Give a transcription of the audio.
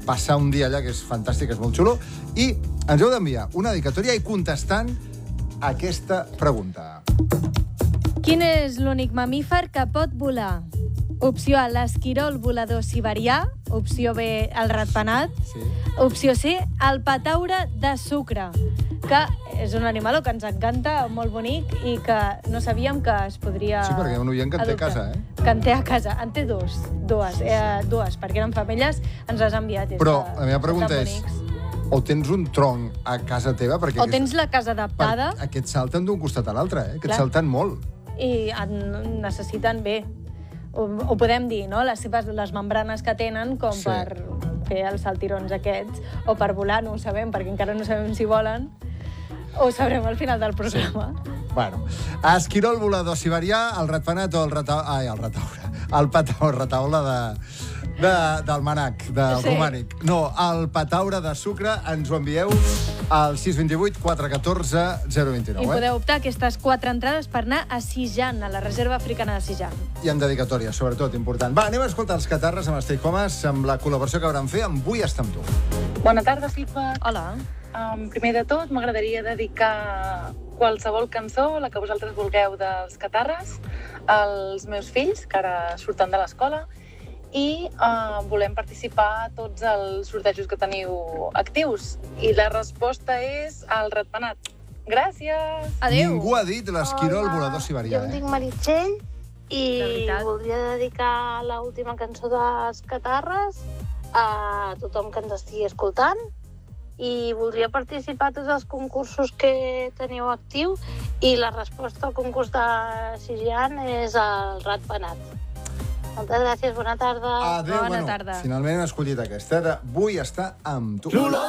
passar un dia allà, que és fantàstic, és molt xulo, i ens heu d'enviar una dedicatòria i contestant aquesta pregunta. Quin és l'únic mamífer que pot volar? Opció A, l'esquirol volador siberià. Opció B, el ratpenat. Sí. Opció C, el pataure de sucre, que és un animal que ens encanta, molt bonic, i que no sabíem que es podria... Sí, perquè hi ha un oient que en té a casa, eh? Que en té a casa. En té dues, perquè eren femelles, ens les ha enviat. Però la meva pregunta és, o tens un tronc a casa teva? O tens la casa adaptada. Aquest salten d'un costat a l'altre, eh? Aquest Clar. salten molt. I necessiten bé. Ho podem dir, no? Les membranes que tenen com Sí. per fer els saltirons aquests, o per volar, no ho sabem, perquè encara no sabem si volen. Ho sabrem al final del programa. Sí. Bueno, esquirol volador siberià, el ratpenat o el retaule del manac, del romànic. No, el pataure de sucre, ens ho envieu al 628 414 029. I podeu optar a aquestes 4 entrades per anar a Sijan, a la reserva africana de Sijan. I en dedicatòria, sobretot, important. Va, anem a escoltar els Catarres amb Stay Homes, amb la col·laboració que hauran fer amb Vull estar amb tu. Bona tarda, Silva. Hola. Primer de tot, m'agradaria dedicar qualsevol cançó, la que vosaltres vulgueu dels Catarres, als meus fills, que ara surten de l'escola, i volem participar a tots els sortejos que teniu actius. I la resposta és el ratpenat. Gràcies! Adéu! Ningú ha dit l'esquirol volador siberià, Jo em dic Meritxell De i veritat? voldria dedicar l'última cançó dels Catarres a tothom que ens estigui escoltant i voldria participar a tots els concursos que teniu actiu i la resposta al concurs de Sijan és el ratpenat. Moltes gràcies, bona tarda. Adéu, Bona tarda. Finalment hem escollit aquesta, de Vull estar amb tu.